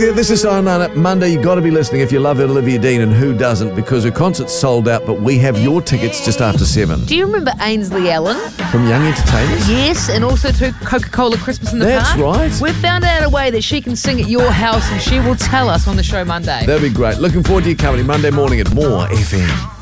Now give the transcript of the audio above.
Olivia. This is Silent Monday. You've got to be listening if you love Olivia Dean, and who doesn't, because her concert's sold out, but we have your tickets just after 7. Do you remember Ainsley Allen? From Young Entertainers? Yes, and also to Coca-Cola Christmas in the That's Park. right. We've found out a way that she can sing at your house, and she will tell us on the show Monday. That'd be great. Looking forward to your company Monday morning at More FM.